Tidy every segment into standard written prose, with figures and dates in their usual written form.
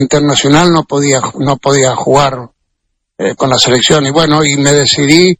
internacional no podía jugar con la selección, y bueno, y me decidí,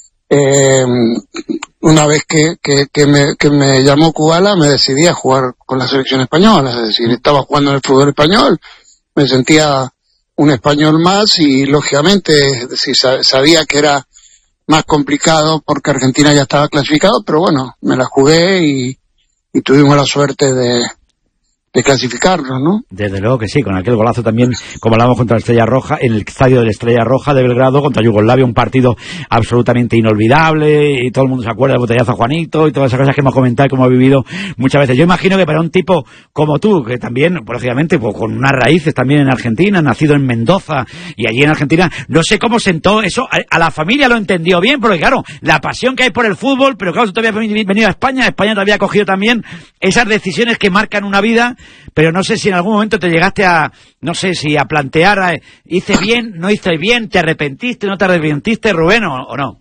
una vez que me llamó Kubala, me decidí a jugar con la selección española, es decir, estaba jugando en el fútbol español, me sentía un español más, y lógicamente, es decir, sabía que era más complicado porque Argentina ya estaba clasificado, pero bueno, me la jugué y tuvimos la suerte de clasificarnos, ¿no? Desde luego que sí, con aquel golazo también, como hablamos, contra la Estrella Roja, en el estadio de la Estrella Roja de Belgrado, contra Yugoslavia, un partido absolutamente inolvidable, y todo el mundo se acuerda del botellazo a Juanito, y todas esas cosas que hemos comentado y que hemos vivido muchas veces. Yo imagino que para un tipo como tú, que también, lógicamente, pues, con unas raíces también en Argentina, nacido en Mendoza, y allí en Argentina, no sé cómo sentó eso, a la familia lo entendió bien, porque claro, la pasión que hay por el fútbol, pero claro, tú te habías venido a España te había cogido también esas decisiones que marcan una vida. Pero no sé si en algún momento te llegaste a, no sé si a plantear, ¿hice bien, no hice bien, te arrepentiste, no te arrepentiste, Rubén, o no?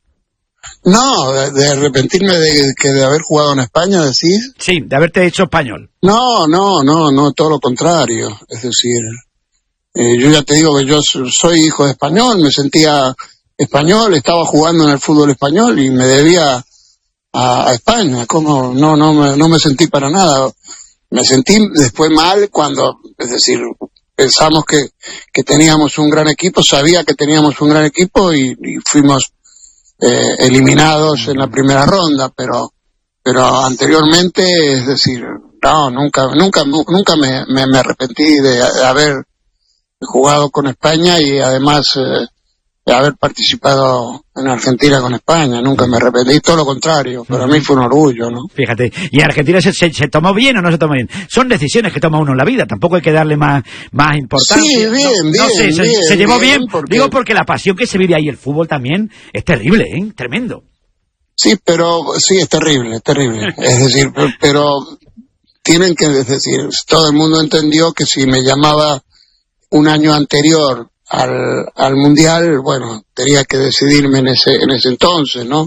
No, de arrepentirme de haber jugado en España, ¿decís? Sí, de haberte hecho español. No, todo lo contrario. Es decir, yo ya te digo que yo soy hijo de español, me sentía español, estaba jugando en el fútbol español y me debía a España. ¿Cómo? No me sentí para nada. Me sentí después mal cuando, es decir, pensamos que teníamos un gran equipo, sabía que teníamos un gran equipo y fuimos eliminados en la primera ronda, pero anteriormente, es decir, no, nunca me arrepentí de haber jugado con España y además de haber participado en Argentina con España. Nunca me arrepentí, todo lo contrario. Para mí fue un orgullo, ¿no? Fíjate, ¿y en Argentina se tomó bien o no se tomó bien? Son decisiones que toma uno en la vida, tampoco hay que darle más importancia. Sí, bien, se llevó bien, porque... digo, porque la pasión que se vive ahí, el fútbol también, es terrible, tremendo. Sí, es terrible. Es decir, pero tienen que, es decir, todo el mundo entendió que si me llamaba un año anterior al mundial, bueno, tenía que decidirme en ese entonces, ¿no?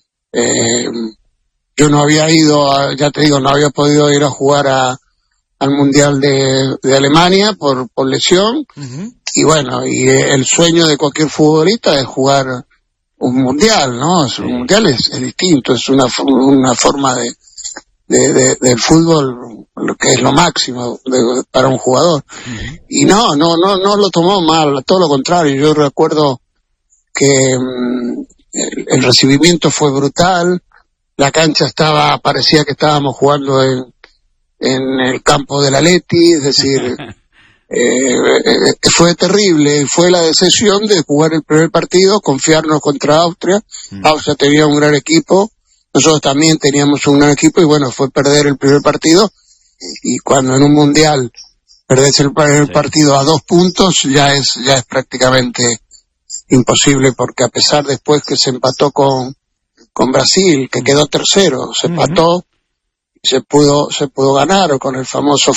Yo no había ido, ya te digo, no había podido ir a jugar al mundial de Alemania por lesión, y bueno, y el sueño de cualquier futbolista es jugar un mundial, ¿no? Un mundial es distinto, es una forma del fútbol, lo que es lo máximo para un jugador. Y no lo tomó mal, todo lo contrario. Yo recuerdo que el recibimiento fue brutal, la cancha parecía que estábamos jugando en el campo del Atleti, es decir, fue terrible, fue la decisión de jugar el primer partido, confiarnos contra Austria. Austria tenía un gran equipo, nosotros también teníamos un gran equipo, y bueno, fue perder el primer partido, y cuando en un mundial perdés el primer partido a 2 puntos, ya es prácticamente imposible, porque a pesar después que se empató con Brasil, que quedó tercero, se empató, se pudo ganar con el famoso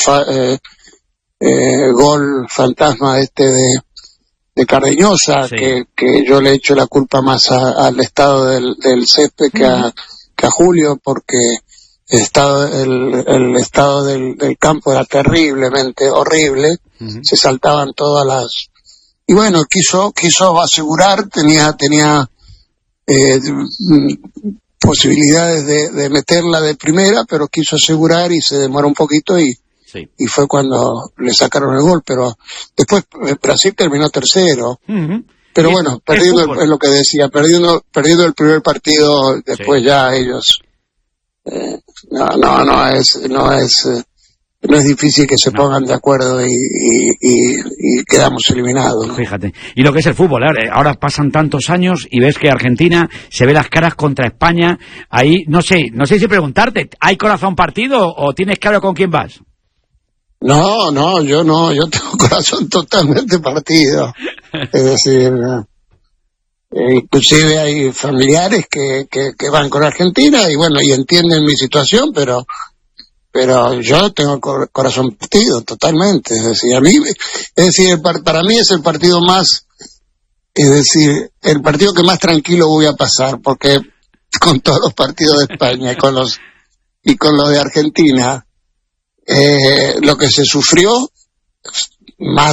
gol fantasma de Cardeñosa, que yo le echo la culpa más al estado del césped que a Julio, porque el estado del campo era terriblemente horrible, se saltaban todas las... Y bueno, quiso asegurar, tenía posibilidades de meterla de primera, pero quiso asegurar y se demoró un poquito y fue cuando le sacaron el gol, pero después Brasil terminó tercero. Pero bueno, perdiendo es lo que decía, perdiendo el primer partido, después ya ellos no es difícil que se pongan de acuerdo y quedamos eliminados, ¿no? Fíjate. Y lo que es el fútbol, ahora pasan tantos años y ves que Argentina se ve las caras contra España. Ahí no sé si preguntarte, ¿hay corazón partido o tienes claro con quién vas? No, yo tengo corazón totalmente partido. Es decir, inclusive hay familiares que van con Argentina y bueno, y entienden mi situación, pero yo tengo corazón partido totalmente. Es decir, para mí es el partido más, es decir, el partido que más tranquilo voy a pasar, porque con todos los partidos de España y con los de Argentina, lo que se sufrió más